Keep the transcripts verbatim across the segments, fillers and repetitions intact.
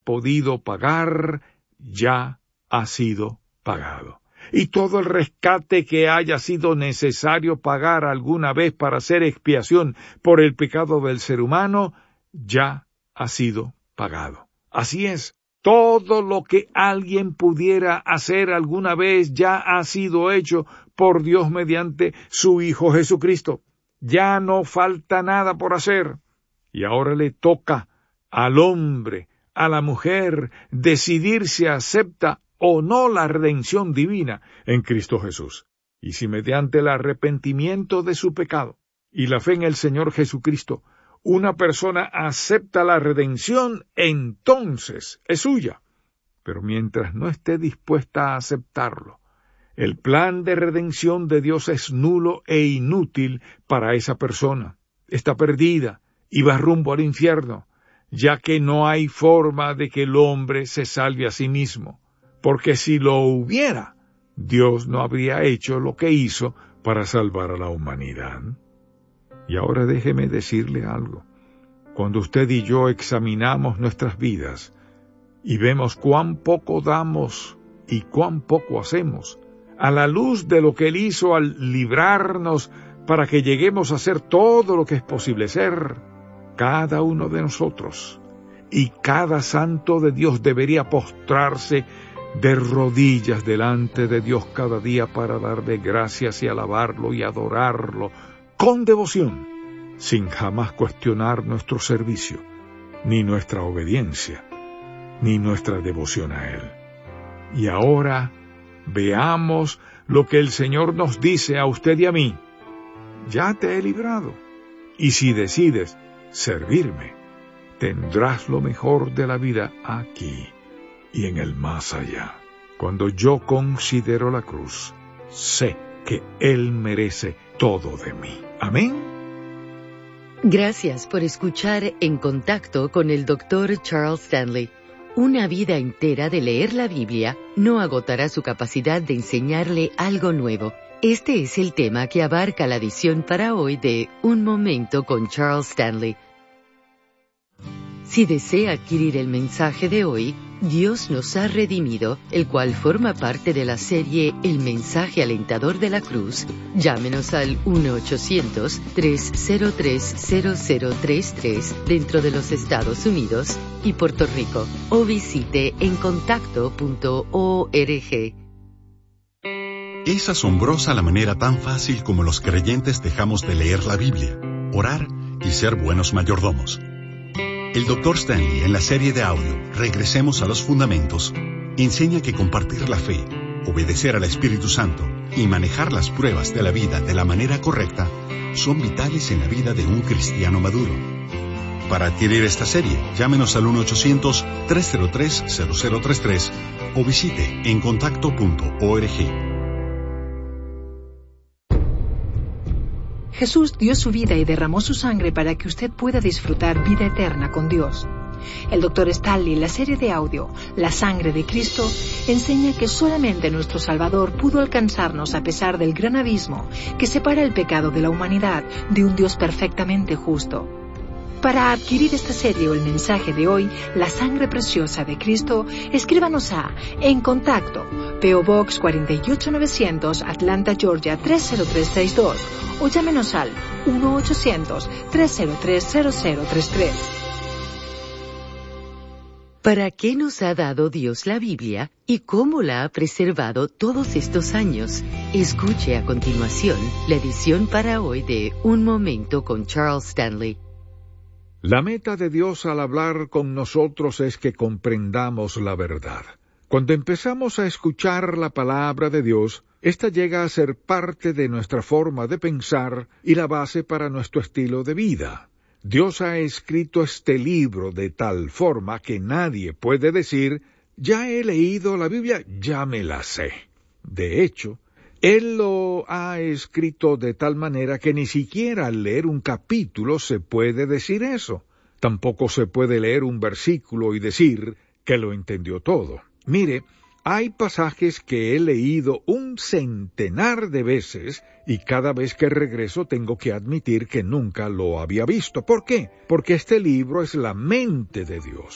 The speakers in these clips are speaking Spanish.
podido pagar, ya ha sido pagado. Y todo el rescate que haya sido necesario pagar alguna vez para hacer expiación por el pecado del ser humano, ya ha sido pagado. Así es, todo lo que alguien pudiera hacer alguna vez ya ha sido hecho por Dios mediante su Hijo Jesucristo. Ya no falta nada por hacer. Y ahora le toca al hombre, a la mujer, decidir si acepta o no la redención divina en Cristo Jesús. Y si mediante el arrepentimiento de su pecado y la fe en el Señor Jesucristo, una persona acepta la redención, entonces es suya. Pero mientras no esté dispuesta a aceptarlo, el plan de redención de Dios es nulo e inútil para esa persona. Está perdida y va rumbo al infierno, ya que no hay forma de que el hombre se salve a sí mismo. Porque si lo hubiera, Dios no habría hecho lo que hizo para salvar a la humanidad. Y ahora déjeme decirle algo. Cuando usted y yo examinamos nuestras vidas y vemos cuán poco damos y cuán poco hacemos, a la luz de lo que Él hizo al librarnos para que lleguemos a ser todo lo que es posible ser, cada uno de nosotros y cada santo de Dios debería postrarse de rodillas delante de Dios cada día para darle gracias y alabarlo y adorarlo con devoción, sin jamás cuestionar nuestro servicio, ni nuestra obediencia, ni nuestra devoción a Él. Y ahora veamos lo que el Señor nos dice a usted y a mí. Ya te he librado, y si decides servirme, tendrás lo mejor de la vida aquí y en el más allá. Cuando yo considero la cruz, sé que Él merece todo de mí. Amén. Gracias por escuchar En Contacto con el doctor Charles Stanley. Una vida entera de leer la Biblia no agotará su capacidad de enseñarle algo nuevo. Este es el tema que abarca la edición para hoy de Un Momento con Charles Stanley. Si desea adquirir el mensaje de hoy, Dios nos ha redimido, el cual forma parte de la serie El Mensaje Alentador de la Cruz, llámenos al uno ochocientos, tres cero tres, cero cero tres tres dentro de los Estados Unidos y Puerto Rico, o visite en contacto punto org. Es asombrosa la manera tan fácil como los creyentes dejamos de leer la Biblia, orar y ser buenos mayordomos. El doctor Stanley, en la serie de audio Regresemos a los Fundamentos, enseña que compartir la fe, obedecer al Espíritu Santo y manejar las pruebas de la vida de la manera correcta son vitales en la vida de un cristiano maduro. Para adquirir esta serie, llámenos al uno ochocientos, tres cero tres, cero cero tres tres o visite en contacto punto org. Jesús dio su vida y derramó su sangre para que usted pueda disfrutar vida eterna con Dios. El doctor Stanley, en la serie de audio La Sangre de Cristo, enseña que solamente nuestro Salvador pudo alcanzarnos a pesar del gran abismo que separa el pecado de la humanidad de un Dios perfectamente justo. Para adquirir esta serie o el mensaje de hoy, La Sangre Preciosa de Cristo, escríbanos a En Contacto, P O Box cuatro ocho novecientos, Atlanta, Georgia tres cero tres seis dos, o llámenos al uno ochocientos, tres cero tres, cero cero tres tres. ¿Para qué nos ha dado Dios la Biblia y cómo la ha preservado todos estos años? Escuche a continuación la edición para hoy de Un Momento con Charles Stanley. La meta de Dios al hablar con nosotros es que comprendamos la verdad. Cuando empezamos a escuchar la palabra de Dios, esta llega a ser parte de nuestra forma de pensar y la base para nuestro estilo de vida. Dios ha escrito este libro de tal forma que nadie puede decir, ya he leído la Biblia, ya me la sé. De hecho, Él lo ha escrito de tal manera que ni siquiera al leer un capítulo se puede decir eso. Tampoco se puede leer un versículo y decir que lo entendió todo. Mire, hay pasajes que he leído un centenar de veces y cada vez que regreso tengo que admitir que nunca lo había visto. ¿Por qué? Porque este libro es la mente de Dios.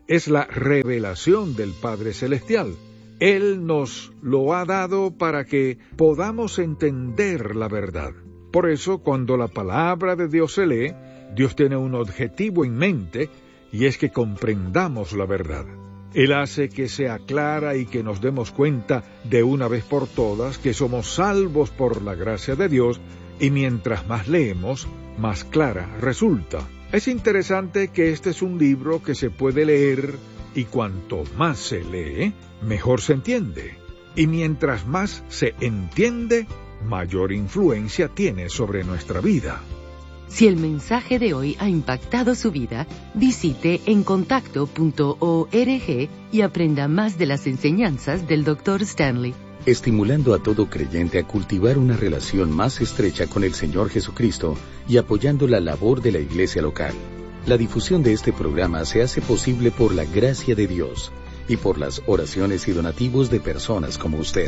es la revelación del Padre Celestial. Él nos lo ha dado para que podamos entender la verdad. Por eso, cuando la palabra de Dios se lee, Dios tiene un objetivo en mente, y es que comprendamos la verdad. Él hace que sea clara y que nos demos cuenta de una vez por todas que somos salvos por la gracia de Dios, y mientras más leemos, más clara resulta. Es interesante que este es un libro que se puede leer, y cuanto más se lee, mejor se entiende. Y mientras más se entiende, mayor influencia tiene sobre nuestra vida. Si el mensaje de hoy ha impactado su vida, visite encontacto punto org y aprenda más de las enseñanzas del doctor Stanley. Estimulando a todo creyente a cultivar una relación más estrecha con el Señor Jesucristo y apoyando la labor de la iglesia local. La difusión de este programa se hace posible por la gracia de Dios y por las oraciones y donativos de personas como usted.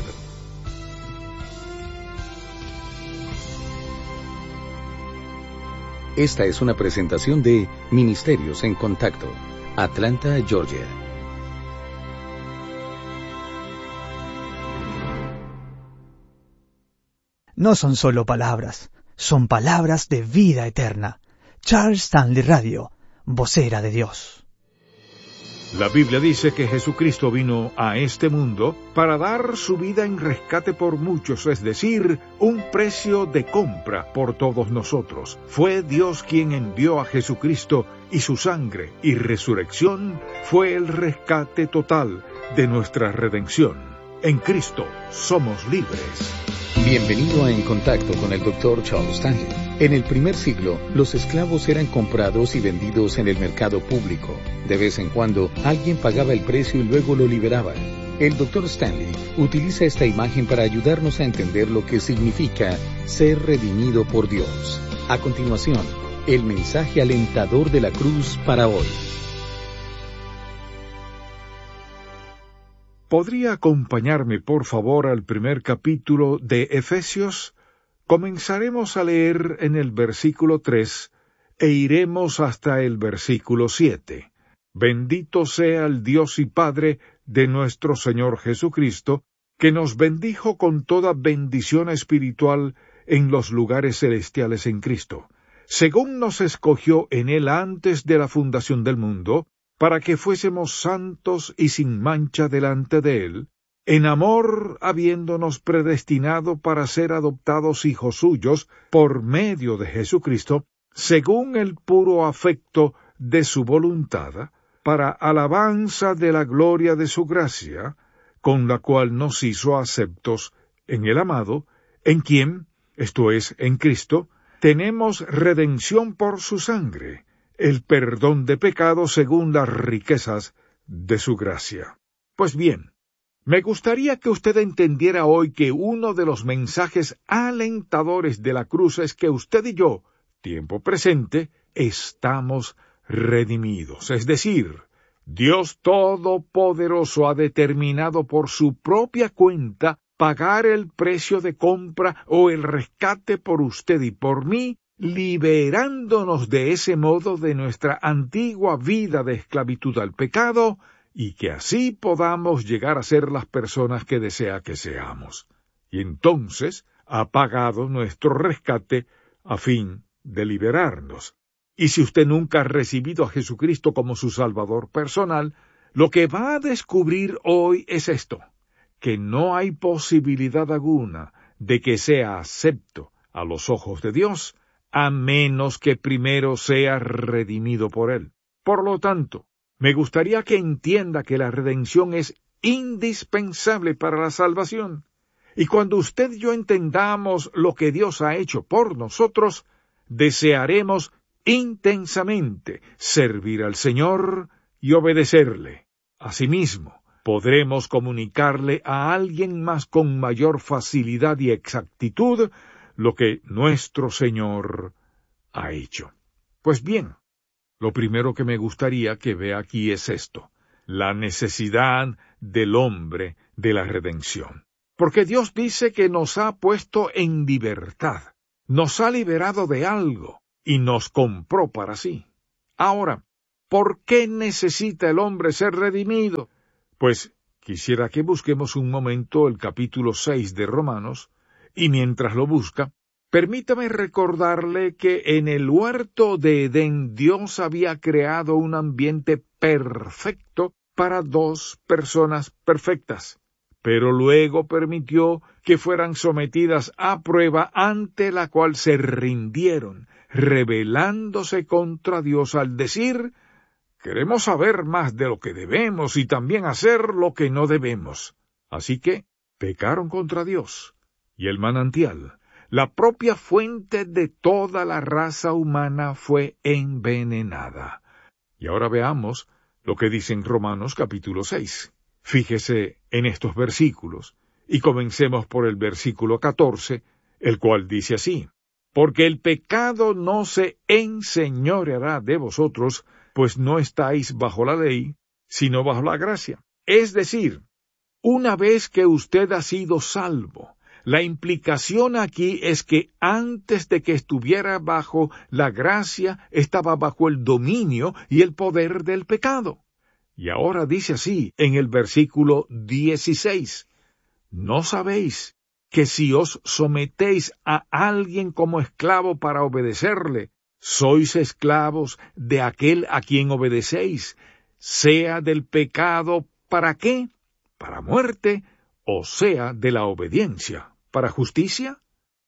Esta es una presentación de Ministerios en Contacto, Atlanta, Georgia. No son solo palabras, son palabras de vida eterna. Charles Stanley Radio, vocera de Dios. La Biblia dice que Jesucristo vino a este mundo para dar su vida en rescate por muchos, es decir, un precio de compra por todos nosotros. Fue Dios quien envió a Jesucristo y su sangre y resurrección fue el rescate total de nuestra redención. En Cristo somos libres. Bienvenido a En Contacto con el doctor Charles Stanley. En el primer siglo, los esclavos eran comprados y vendidos en el mercado público. De vez en cuando, alguien pagaba el precio y luego lo liberaba. El doctor Stanley utiliza esta imagen para ayudarnos a entender lo que significa ser redimido por Dios. A continuación, el mensaje alentador de la cruz para hoy. ¿Podría acompañarme, por favor, al primer capítulo de Efesios? Comenzaremos a leer en el versículo tres e iremos hasta el versículo siete. Bendito sea el Dios y Padre de nuestro Señor Jesucristo, que nos bendijo con toda bendición espiritual en los lugares celestiales en Cristo, según nos escogió en Él antes de la fundación del mundo, para que fuésemos santos y sin mancha delante de Él, en amor habiéndonos predestinado para ser adoptados hijos suyos por medio de Jesucristo, según el puro afecto de su voluntad, para alabanza de la gloria de su gracia, con la cual nos hizo aceptos en el amado, en quien, esto es, en Cristo, tenemos redención por su sangre, el perdón de pecados según las riquezas de su gracia. Pues bien, me gustaría que usted entendiera hoy que uno de los mensajes alentadores de la cruz es que usted y yo, tiempo presente, estamos redimidos. Es decir, Dios Todopoderoso ha determinado por su propia cuenta pagar el precio de compra o el rescate por usted y por mí, liberándonos de ese modo de nuestra antigua vida de esclavitud al pecado, y que así podamos llegar a ser las personas que desea que seamos. Y entonces ha pagado nuestro rescate a fin de liberarnos. Y si usted nunca ha recibido a Jesucristo como su Salvador personal, lo que va a descubrir hoy es esto, que no hay posibilidad alguna de que sea acepto a los ojos de Dios, a menos que primero sea redimido por Él. Por lo tanto, me gustaría que entienda que la redención es indispensable para la salvación. Y cuando usted y yo entendamos lo que Dios ha hecho por nosotros, desearemos intensamente servir al Señor y obedecerle. Asimismo, podremos comunicarle a alguien más con mayor facilidad y exactitud lo que nuestro Señor ha hecho. Pues bien, lo primero que me gustaría que vea aquí es esto, la necesidad del hombre de la redención. Porque Dios dice que nos ha puesto en libertad, nos ha liberado de algo y nos compró para sí. Ahora, ¿Por qué necesita el hombre ser redimido? Pues quisiera que busquemos un momento el capítulo seis de Romanos, y mientras lo busca, permítame recordarle que en el huerto de Edén Dios había creado un ambiente perfecto para dos personas perfectas, pero luego permitió que fueran sometidas a prueba ante la cual se rindieron, rebelándose contra Dios al decir: queremos saber más de lo que debemos y también hacer lo que no debemos. Así que pecaron contra Dios, y el manantial, la propia fuente de toda la raza humana, fue envenenada. Y ahora veamos lo que dice en Romanos capítulo seis. Fíjese en estos versículos, y comencemos por el versículo catorce, el cual dice así: porque el pecado no se enseñoreará de vosotros, pues no estáis bajo la ley, sino bajo la gracia. Es decir, una vez que usted ha sido salvo, la implicación aquí es que antes de que estuviera bajo la gracia, estaba bajo el dominio y el poder del pecado. Y ahora dice así en el versículo dieciséis, ¿no sabéis que si os sometéis a alguien como esclavo para obedecerle, sois esclavos de aquel a quien obedecéis, sea del pecado ¿para qué? Para muerte, o sea de la obediencia para justicia?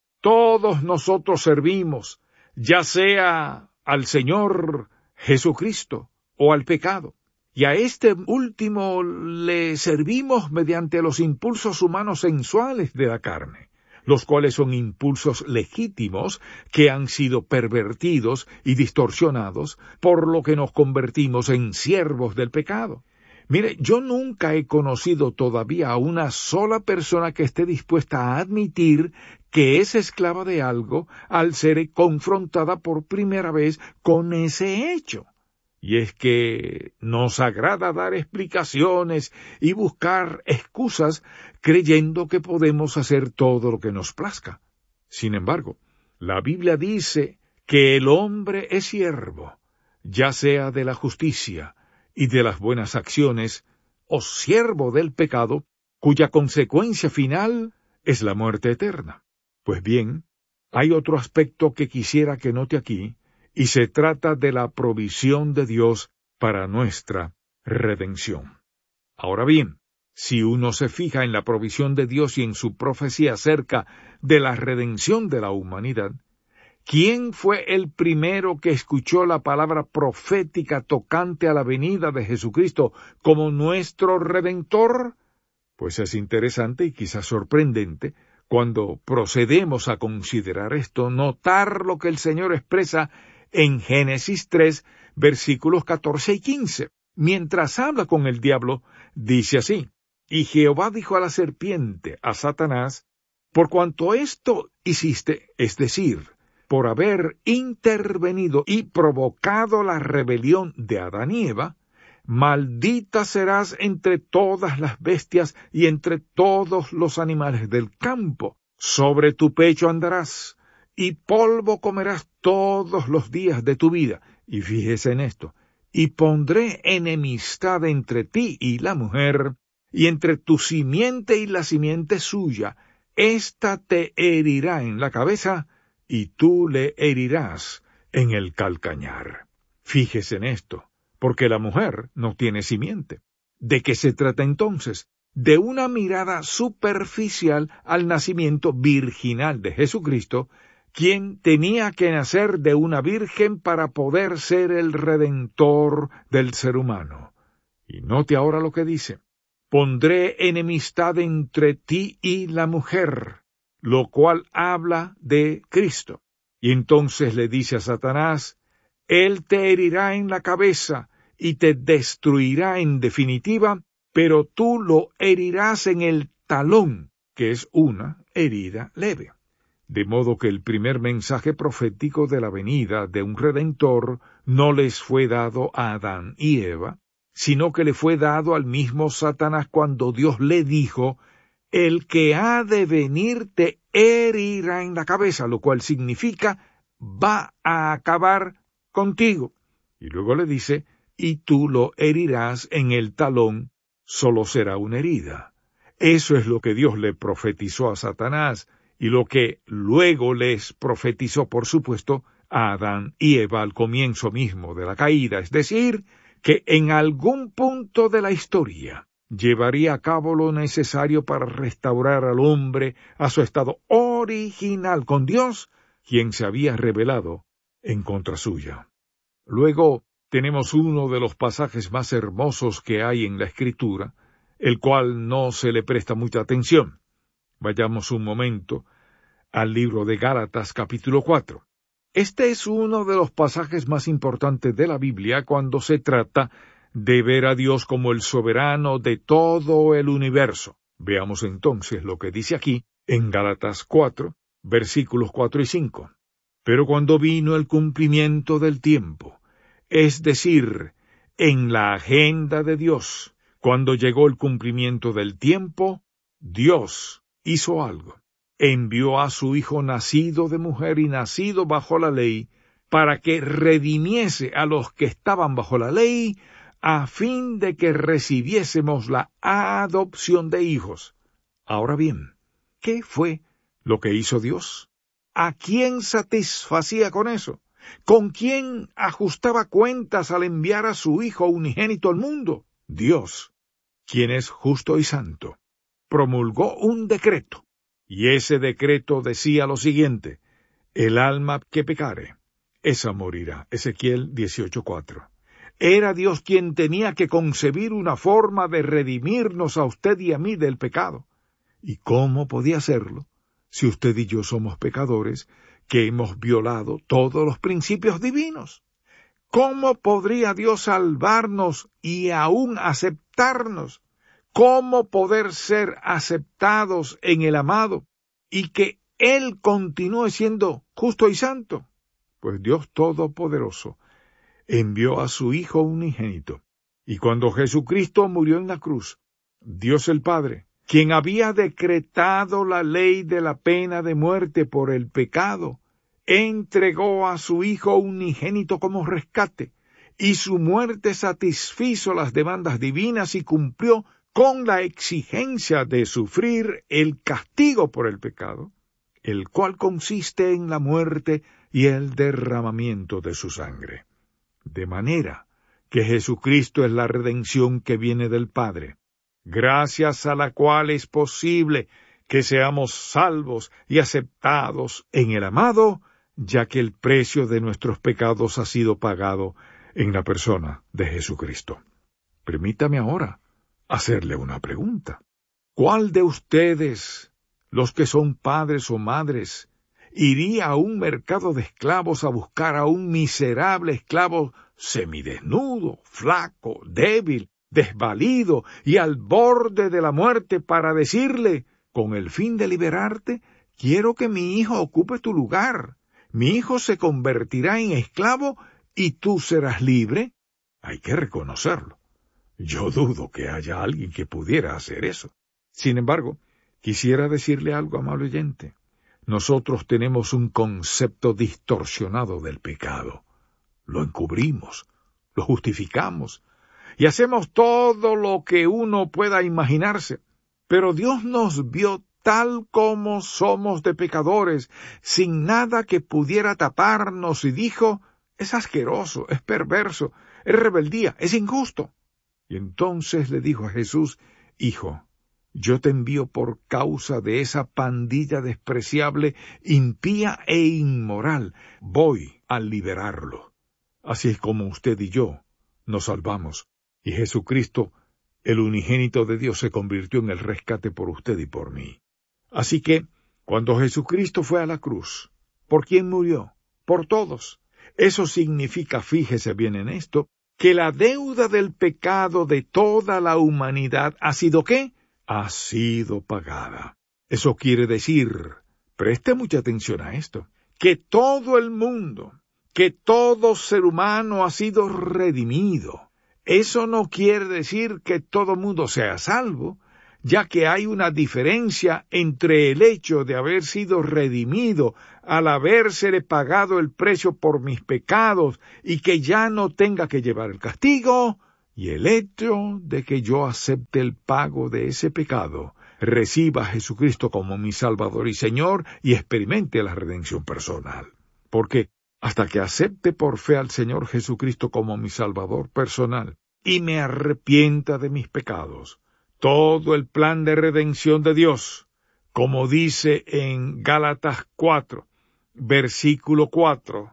Todos nosotros servimos, ya sea al Señor Jesucristo o al pecado, y a este último le servimos mediante los impulsos humanos sensuales de la carne, los cuales son impulsos legítimos que han sido pervertidos y distorsionados, por lo que nos convertimos en siervos del pecado. Mire, yo nunca he conocido todavía a una sola persona que esté dispuesta a admitir que es esclava de algo al ser confrontada por primera vez con ese hecho. Y es que nos agrada dar explicaciones y buscar excusas creyendo que podemos hacer todo lo que nos plazca. Sin embargo, la Biblia dice que el hombre es siervo, ya sea de la justicia y de las buenas acciones, o siervo del pecado, cuya consecuencia final es la muerte eterna. Pues bien, hay otro aspecto que quisiera que note aquí, y se trata de la provisión de Dios para nuestra redención. Ahora bien, si uno se fija en la provisión de Dios y en su profecía acerca de la redención de la humanidad, ¿quién fue el primero que escuchó la palabra profética tocante a la venida de Jesucristo como nuestro Redentor? Pues es interesante y quizás sorprendente, cuando procedemos a considerar esto, notar lo que el Señor expresa en Génesis tres, versículos catorce y quince. Mientras habla con el diablo, dice así: y Jehová dijo a la serpiente, a Satanás, por cuanto esto hiciste, es decir, por haber intervenido y provocado la rebelión de Adán y Eva, maldita serás entre todas las bestias y entre todos los animales del campo. Sobre tu pecho andarás, y polvo comerás todos los días de tu vida. Y fíjese en esto: y pondré enemistad entre ti y la mujer, y entre tu simiente y la simiente suya. Ésta te herirá en la cabeza, y tú le herirás en el calcañar. Fíjese en esto, porque la mujer no tiene simiente. ¿De qué se trata entonces? De una mirada superficial al nacimiento virginal de Jesucristo, quien tenía que nacer de una virgen para poder ser el redentor del ser humano. Y note ahora lo que dice: pondré enemistad entre ti y la mujer, lo cual habla de Cristo. Y entonces le dice a Satanás: él te herirá en la cabeza y te destruirá en definitiva, pero tú lo herirás en el talón, que es una herida leve. De modo que el primer mensaje profético de la venida de un Redentor no les fue dado a Adán y Eva, sino que le fue dado al mismo Satanás cuando Dios le dijo: el que ha de venir te herirá en la cabeza, lo cual significa va a acabar contigo. Y luego le dice: y tú lo herirás en el talón, solo será una herida. Eso es lo que Dios le profetizó a Satanás, y lo que luego les profetizó, por supuesto, a Adán y Eva al comienzo mismo de la caída, es decir, que en algún punto de la historia llevaría a cabo lo necesario para restaurar al hombre a su estado original con Dios, quien se había rebelado en contra suya. Luego tenemos uno de los pasajes más hermosos que hay en la Escritura, el cual no se le presta mucha atención. Vayamos un momento al libro de Gálatas capítulo cuatro. Este es uno de los pasajes más importantes de la Biblia cuando se trata de ver a Dios como el soberano de todo el universo. Veamos entonces lo que dice aquí en Gálatas cuatro, versículos cuatro y cinco. Pero cuando vino el cumplimiento del tiempo, es decir, en la agenda de Dios, cuando llegó el cumplimiento del tiempo, Dios hizo algo. Envió a su Hijo nacido de mujer y nacido bajo la ley, para que redimiese a los que estaban bajo la ley, a fin de que recibiésemos la adopción de hijos. Ahora bien, ¿qué fue lo que hizo Dios? ¿A quién satisfacía con eso? ¿Con quién ajustaba cuentas al enviar a su Hijo unigénito al mundo? Dios, quien es justo y santo, promulgó un decreto, y ese decreto decía lo siguiente: el alma que pecare, esa morirá. Ezequiel dieciocho cuatro. Era Dios quien tenía que concebir una forma de redimirnos a usted y a mí del pecado. ¿Y cómo podía hacerlo si usted y yo somos pecadores que hemos violado todos los principios divinos? ¿Cómo podría Dios salvarnos y aún aceptarnos? ¿Cómo poder ser aceptados en el amado y que Él continúe siendo justo y santo? Pues Dios Todopoderoso envió a su Hijo unigénito, y cuando Jesucristo murió en la cruz, Dios el Padre, quien había decretado la ley de la pena de muerte por el pecado, entregó a su Hijo unigénito como rescate, y su muerte satisfizo las demandas divinas y cumplió con la exigencia de sufrir el castigo por el pecado, el cual consiste en la muerte y el derramamiento de su sangre. De manera que Jesucristo es la redención que viene del Padre, gracias a la cual es posible que seamos salvos y aceptados en el amado, ya que el precio de nuestros pecados ha sido pagado en la persona de Jesucristo. Permítame ahora hacerle una pregunta. ¿Cuál de ustedes, los que son padres o madres, iría a un mercado de esclavos a buscar a un miserable esclavo semidesnudo, flaco, débil, desvalido y al borde de la muerte para decirle, con el fin de liberarte, quiero que mi hijo ocupe tu lugar, mi hijo se convertirá en esclavo y tú serás libre? Hay que reconocerlo. Yo dudo que haya alguien que pudiera hacer eso. Sin embargo, quisiera decirle algo, amable oyente. Nosotros tenemos un concepto distorsionado del pecado. Lo encubrimos, lo justificamos, y hacemos todo lo que uno pueda imaginarse. Pero Dios nos vio tal como somos de pecadores, sin nada que pudiera taparnos, y dijo, es asqueroso, es perverso, es rebeldía, es injusto. Y entonces le dijo a Jesús, Hijo, yo te envío por causa de esa pandilla despreciable, impía e inmoral. Voy a liberarlo. Así es como usted y yo nos salvamos. Y Jesucristo, el unigénito de Dios, se convirtió en el rescate por usted y por mí. Así que, cuando Jesucristo fue a la cruz, ¿por quién murió? Por todos. Eso significa, fíjese bien en esto, que la deuda del pecado de toda la humanidad ha sido ¿qué? Ha sido pagada. Eso quiere decir, preste mucha atención a esto, que todo el mundo, que todo ser humano ha sido redimido. Eso no quiere decir que todo mundo sea salvo, ya que hay una diferencia entre el hecho de haber sido redimido al habérsele pagado el precio por mis pecados y que ya no tenga que llevar el castigo, y el hecho de que yo acepte el pago de ese pecado, reciba a Jesucristo como mi Salvador y Señor y experimente la redención personal. Porque hasta que acepte por fe al Señor Jesucristo como mi Salvador personal y me arrepienta de mis pecados, todo el plan de redención de Dios, como dice en Gálatas cuatro, versículo cuatro,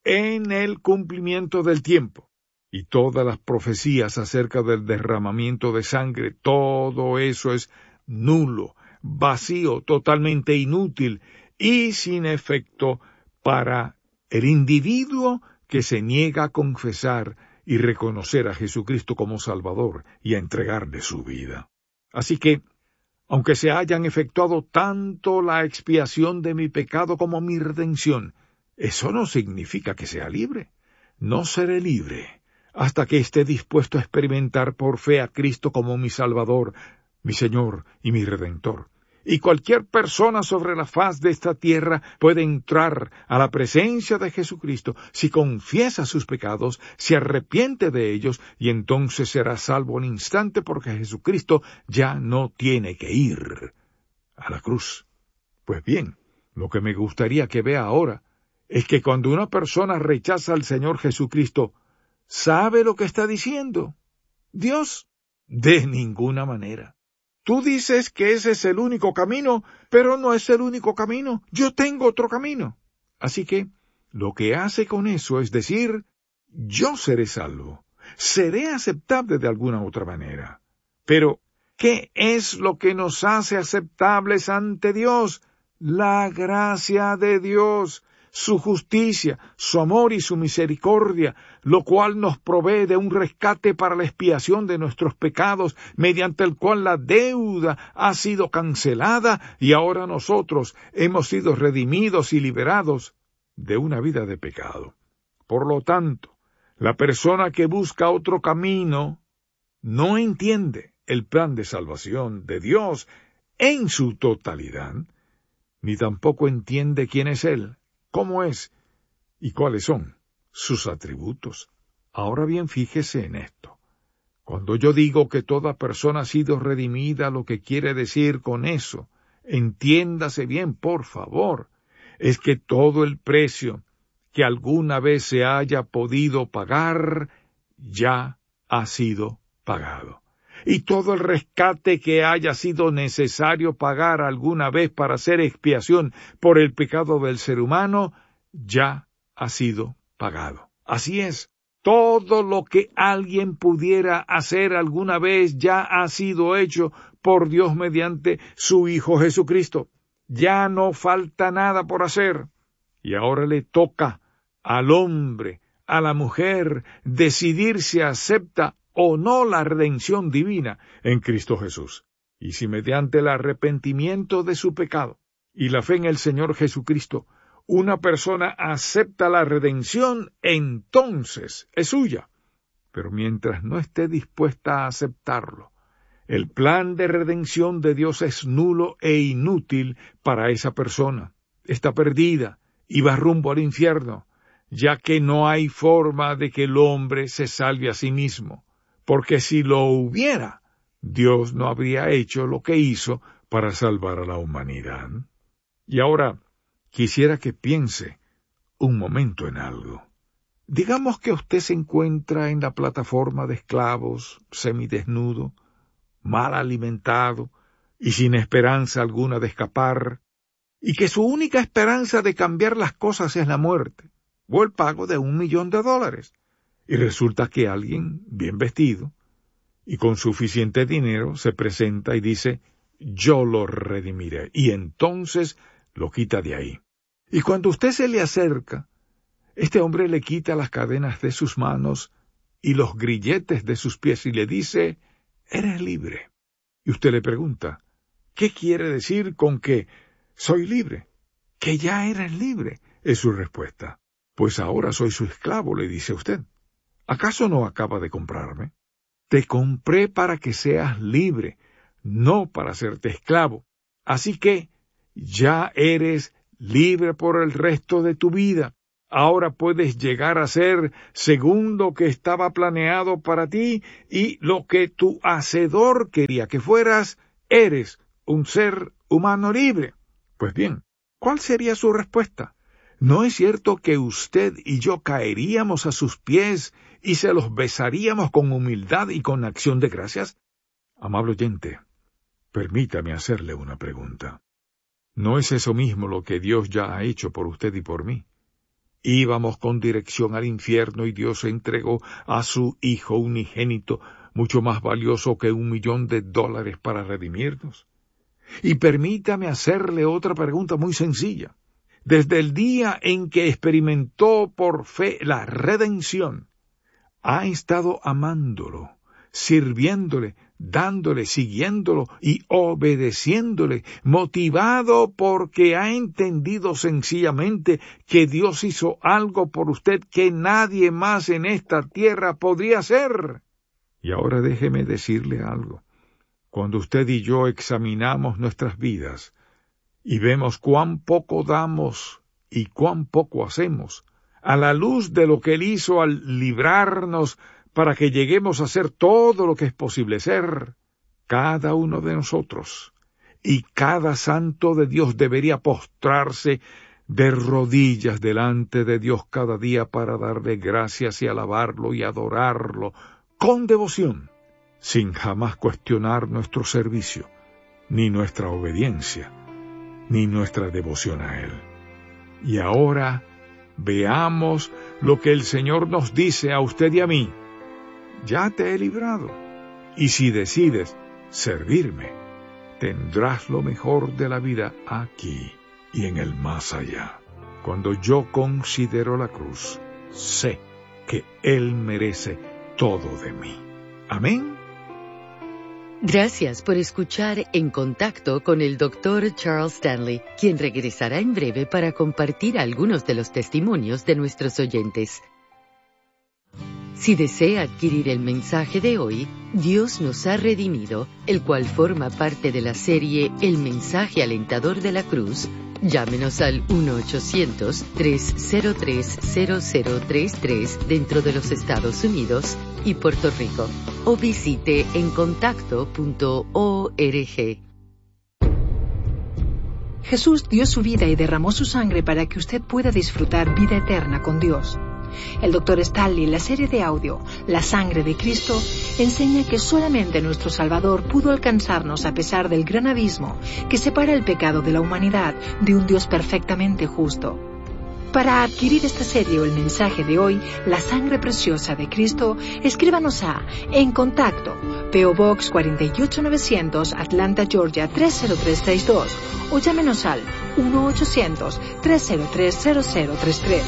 en el cumplimiento del tiempo, y todas las profecías acerca del derramamiento de sangre, todo eso es nulo, vacío, totalmente inútil y sin efecto para el individuo que se niega a confesar y reconocer a Jesucristo como Salvador y a entregarle su vida. Así que, aunque se hayan efectuado tanto la expiación de mi pecado como mi redención, eso no significa que sea libre. No seré libre hasta que esté dispuesto a experimentar por fe a Cristo como mi Salvador, mi Señor y mi Redentor. Y cualquier persona sobre la faz de esta tierra puede entrar a la presencia de Jesucristo si confiesa sus pecados, se arrepiente de ellos, y entonces será salvo al instante porque Jesucristo ya no tiene que ir a la cruz. Pues bien, lo que me gustaría que vea ahora es que cuando una persona rechaza al Señor Jesucristo, ¿sabe lo que está diciendo? Dios, de ninguna manera. Tú dices que ese es el único camino, pero no es el único camino. Yo tengo otro camino. Así que, lo que hace con eso es decir, yo seré salvo, seré aceptable de alguna otra manera. Pero, ¿qué es lo que nos hace aceptables ante Dios? La gracia de Dios, su justicia, su amor y su misericordia, lo cual nos provee de un rescate para la expiación de nuestros pecados, mediante el cual la deuda ha sido cancelada y ahora nosotros hemos sido redimidos y liberados de una vida de pecado. Por lo tanto, la persona que busca otro camino no entiende el plan de salvación de Dios en su totalidad, ni tampoco entiende quién es Él, cómo es y cuáles son sus atributos. Ahora bien, fíjese en esto. Cuando yo digo que toda persona ha sido redimida, lo que quiere decir con eso, entiéndase bien, por favor, es que todo el precio que alguna vez se haya podido pagar, ya ha sido pagado. Y todo el rescate que haya sido necesario pagar alguna vez para hacer expiación por el pecado del ser humano, ya ha sido pagado. Así es, todo lo que alguien pudiera hacer alguna vez ya ha sido hecho por Dios mediante su Hijo Jesucristo. Ya no falta nada por hacer. Y ahora le toca al hombre, a la mujer, decidir si acepta o no la redención divina en Cristo Jesús. Y si mediante el arrepentimiento de su pecado y la fe en el Señor Jesucristo, una persona acepta la redención, entonces es suya. Pero mientras no esté dispuesta a aceptarlo, el plan de redención de Dios es nulo e inútil para esa persona. Está perdida y va rumbo al infierno, ya que no hay forma de que el hombre se salve a sí mismo. Porque si lo hubiera, Dios no habría hecho lo que hizo para salvar a la humanidad. Y ahora, quisiera que piense un momento en algo. Digamos que usted se encuentra en la plataforma de esclavos, semidesnudo, mal alimentado y sin esperanza alguna de escapar, y que su única esperanza de cambiar las cosas es la muerte, o el pago de un millón de dólares. Y resulta que alguien, bien vestido, y con suficiente dinero, se presenta y dice, yo lo redimiré, y entonces lo quita de ahí. Y cuando usted se le acerca, este hombre le quita las cadenas de sus manos y los grilletes de sus pies y le dice, eres libre. Y usted le pregunta, ¿qué quiere decir con que soy libre? Que ya eres libre, es su respuesta. Pues ahora soy su esclavo, le dice usted. ¿Acaso no acaba de comprarme? Te compré para que seas libre, no para hacerte esclavo. Así que ya eres libre por el resto de tu vida. Ahora puedes llegar a ser según lo que estaba planeado para ti y lo que tu Hacedor quería que fueras. Eres un ser humano libre. Pues bien, ¿cuál sería su respuesta? ¿No es cierto que usted y yo caeríamos a sus pies y se los besaríamos con humildad y con acción de gracias? Amable oyente, permítame hacerle una pregunta. ¿No es eso mismo lo que Dios ya ha hecho por usted y por mí? Íbamos con dirección al infierno y Dios entregó a su Hijo unigénito, mucho más valioso que un millón de dólares para redimirnos. Y permítame hacerle otra pregunta muy sencilla. Desde el día en que experimentó por fe la redención, ha estado amándolo, sirviéndole, dándole, siguiéndolo y obedeciéndole, motivado porque ha entendido sencillamente que Dios hizo algo por usted que nadie más en esta tierra podría hacer. Y ahora déjeme decirle algo. Cuando usted y yo examinamos nuestras vidas y vemos cuán poco damos y cuán poco hacemos, a la luz de lo que Él hizo al librarnos para que lleguemos a ser todo lo que es posible ser, cada uno de nosotros y cada santo de Dios debería postrarse de rodillas delante de Dios cada día para darle gracias y alabarlo y adorarlo con devoción, sin jamás cuestionar nuestro servicio, ni nuestra obediencia, ni nuestra devoción a Él. Y ahora veamos lo que el Señor nos dice a usted y a mí. Ya te he librado, y si decides servirme, tendrás lo mejor de la vida aquí y en el más allá. Cuando yo considero la cruz, sé que Él merece todo de mí. Amén. Gracias por escuchar En Contacto con el doctor Charles Stanley, quien regresará en breve para compartir algunos de los testimonios de nuestros oyentes. Si desea adquirir el mensaje de hoy, Dios nos ha redimido, el cual forma parte de la serie El mensaje alentador de la cruz, llámenos al uno ochocientos, tres cero tres, cero cero tres tres dentro de los Estados Unidos y Puerto Rico, o visite en contacto punto org. Jesús dio su vida y derramó su sangre para que usted pueda disfrutar vida eterna con Dios. El doctor Stanley, en la serie de audio La sangre de Cristo, enseña que solamente nuestro Salvador pudo alcanzarnos a pesar del gran abismo que separa el pecado de la humanidad de un Dios perfectamente justo. Para adquirir esta serie o el mensaje de hoy, La sangre preciosa de Cristo, escríbanos a En Contacto, P O Box cuatro ocho nueve cero cero, Atlanta, Georgia tres cero tres seis dos, o llámenos al uno ochocientos, tres cero tres, cero cero tres tres.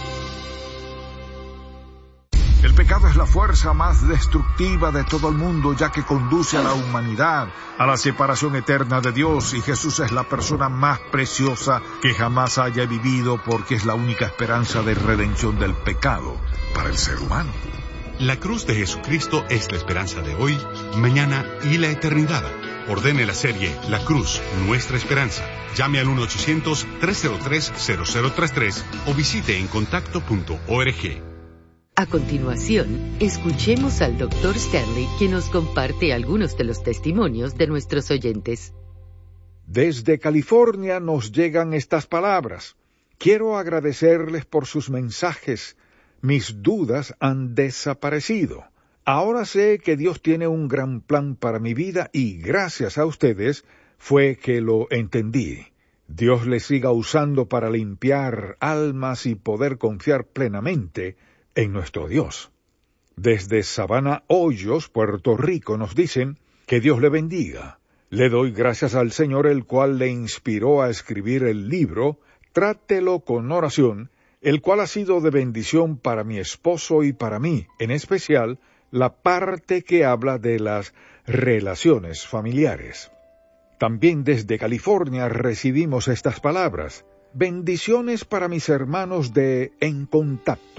El pecado es la fuerza más destructiva de todo el mundo, ya que conduce a la humanidad a la separación eterna de Dios, y Jesús es la persona más preciosa que jamás haya vivido, porque es la única esperanza de redención del pecado para el ser humano. La cruz de Jesucristo es la esperanza de hoy, mañana y la eternidad. Ordene la serie La Cruz, Nuestra Esperanza. Llame al uno ochocientos, tres cero tres, cero cero tres tres o visite en contacto punto org. A continuación, escuchemos al doctor Stanley, quien nos comparte algunos de los testimonios de nuestros oyentes. Desde California nos llegan estas palabras. Quiero agradecerles por sus mensajes. Mis dudas han desaparecido. Ahora sé que Dios tiene un gran plan para mi vida y gracias a ustedes fue que lo entendí. Dios les siga usando para limpiar almas y poder confiar plenamente en nuestro Dios. Desde Sabana Hoyos, Puerto Rico, nos dicen que Dios le bendiga. Le doy gracias al Señor, el cual le inspiró a escribir el libro Trátelo con oración, el cual ha sido de bendición para mi esposo y para mí, en especial la parte que habla de las relaciones familiares. También desde California recibimos estas palabras. Bendiciones para mis hermanos de En Contacto.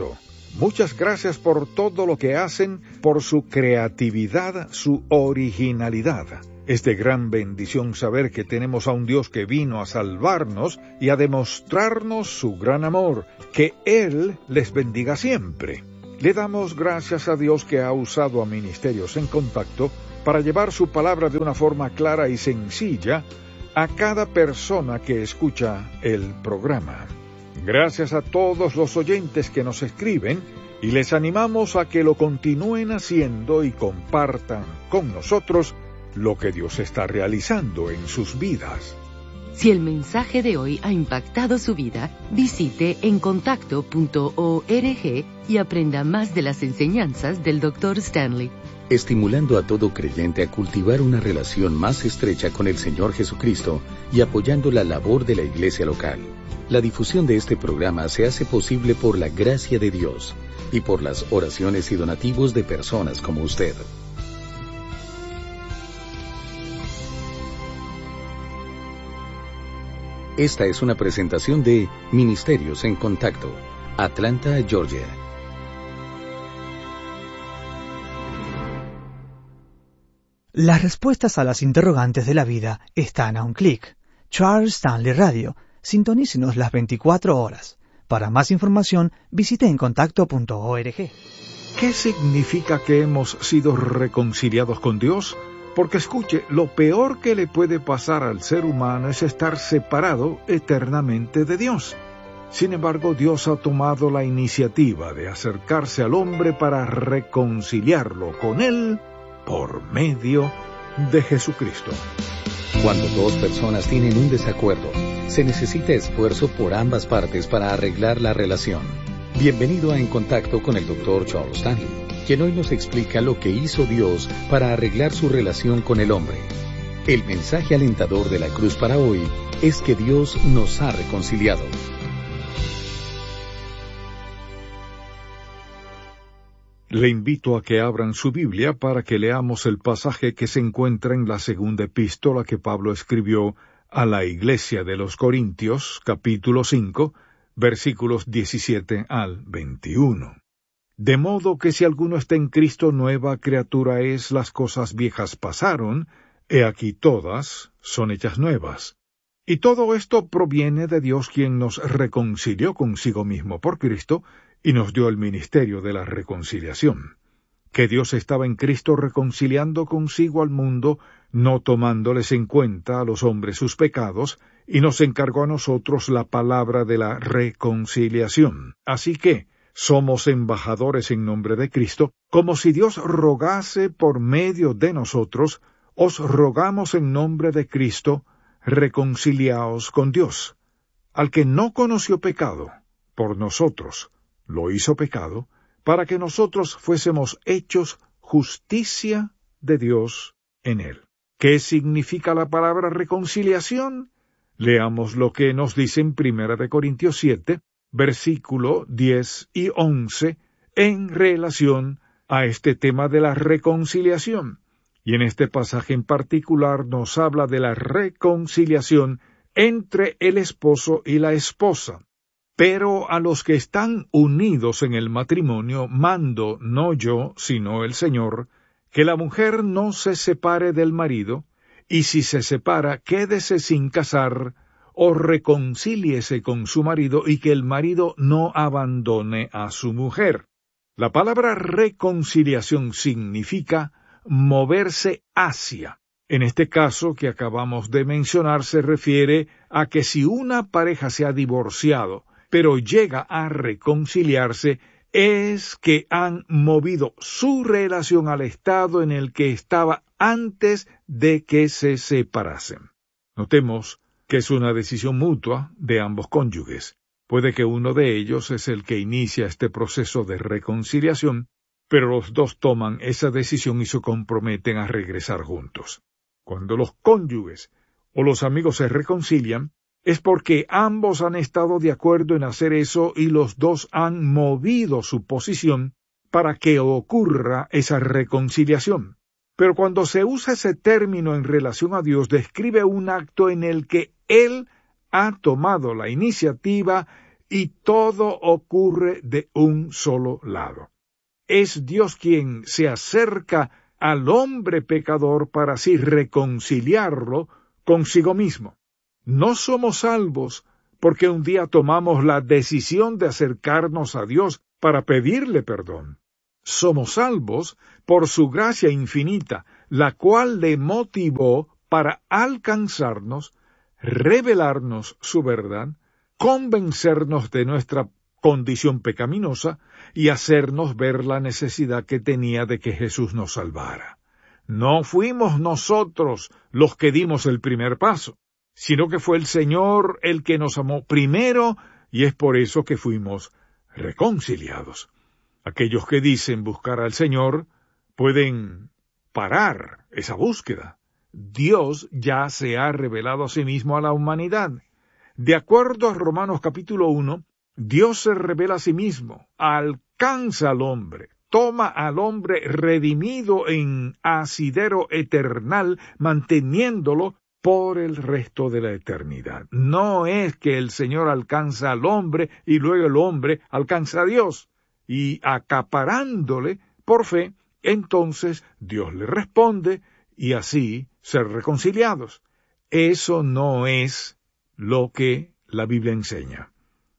Muchas gracias por todo lo que hacen, por su creatividad, su originalidad. Es de gran bendición saber que tenemos a un Dios que vino a salvarnos y a demostrarnos su gran amor. Que Él les bendiga siempre. Le damos gracias a Dios que ha usado a Ministerios en Contacto para llevar su palabra de una forma clara y sencilla a cada persona que escucha el programa. Gracias a todos los oyentes que nos escriben y les animamos a que lo continúen haciendo y compartan con nosotros lo que Dios está realizando en sus vidas. Si el mensaje de hoy ha impactado su vida, visite encontacto punto org y aprenda más de las enseñanzas del doctor Stanley. Estimulando a todo creyente a cultivar una relación más estrecha con el Señor Jesucristo y apoyando la labor de la iglesia local. La difusión de este programa se hace posible por la gracia de Dios y por las oraciones y donativos de personas como usted. Esta es una presentación de Ministerios en Contacto, Atlanta, Georgia. Las respuestas a las interrogantes de la vida están a un clic. Charles Stanley Radio. Sintonícenos las veinticuatro horas. Para más información, visite encontacto punto org. ¿Qué significa que hemos sido reconciliados con Dios? Porque escuche, lo peor que le puede pasar al ser humano es estar separado eternamente de Dios. Sin embargo, Dios ha tomado la iniciativa de acercarse al hombre para reconciliarlo con Él por medio de Jesucristo. Cuando dos personas tienen un desacuerdo, se necesita esfuerzo por ambas partes para arreglar la relación. Bienvenido a En Contacto con el doctor Charles Stanley, quien hoy nos explica lo que hizo Dios para arreglar su relación con el hombre. El mensaje alentador de la cruz para hoy es que Dios nos ha reconciliado. Le invito a que abran su Biblia para que leamos el pasaje que se encuentra en la segunda epístola que Pablo escribió a la iglesia de los Corintios, capítulo cinco, versículos diecisiete al veintiuno. De modo que si alguno está en Cristo, nueva criatura es, las cosas viejas pasaron, he aquí todas son hechas nuevas. Y todo esto proviene de Dios, quien nos reconcilió consigo mismo por Cristo, y nos dio el ministerio de la reconciliación. Que Dios estaba en Cristo reconciliando consigo al mundo, no tomándoles en cuenta a los hombres sus pecados, y nos encargó a nosotros la palabra de la reconciliación. Así que somos embajadores en nombre de Cristo, como si Dios rogase por medio de nosotros, os rogamos en nombre de Cristo, reconciliaos con Dios. Al que no conoció pecado, por nosotros lo hizo pecado, para que nosotros fuésemos hechos justicia de Dios en él. ¿Qué significa la palabra reconciliación? Leamos lo que nos dice en Primera de Corintios siete, versículo diez y once, en relación a este tema de la reconciliación. Y en este pasaje en particular nos habla de la reconciliación entre el esposo y la esposa. Pero a los que están unidos en el matrimonio, mando no yo, sino el Señor, que la mujer no se separe del marido, y si se separa, quédese sin casar, o reconcíliese con su marido, y que el marido no abandone a su mujer. La palabra reconciliación significa moverse hacia. En este caso que acabamos de mencionar se refiere a que si una pareja se ha divorciado, pero llega a reconciliarse, es que han movido su relación al estado en el que estaba antes de que se separasen. Notemos que es una decisión mutua de ambos cónyuges. Puede que uno de ellos es el que inicia este proceso de reconciliación, pero los dos toman esa decisión y se comprometen a regresar juntos. Cuando los cónyuges o los amigos se reconcilian, es porque ambos han estado de acuerdo en hacer eso y los dos han movido su posición para que ocurra esa reconciliación. Pero cuando se usa ese término en relación a Dios, describe un acto en el que Él ha tomado la iniciativa y todo ocurre de un solo lado. Es Dios quien se acerca al hombre pecador para así reconciliarlo consigo mismo. No somos salvos porque un día tomamos la decisión de acercarnos a Dios para pedirle perdón. Somos salvos por su gracia infinita, la cual le motivó para alcanzarnos, revelarnos su verdad, convencernos de nuestra condición pecaminosa y hacernos ver la necesidad que tenía de que Jesús nos salvara. No fuimos nosotros los que dimos el primer paso, sino que fue el Señor el que nos amó primero, y es por eso que fuimos reconciliados. Aquellos que dicen buscar al Señor pueden parar esa búsqueda. Dios ya se ha revelado a sí mismo a la humanidad. De acuerdo a Romanos capítulo uno, Dios se revela a sí mismo, alcanza al hombre, toma al hombre redimido en asidero eternal, manteniéndolo por el resto de la eternidad. No es que el Señor alcanza al hombre y luego el hombre alcanza a Dios, y acaparándole por fe, entonces Dios le responde y así ser reconciliados. Eso no es lo que la Biblia enseña.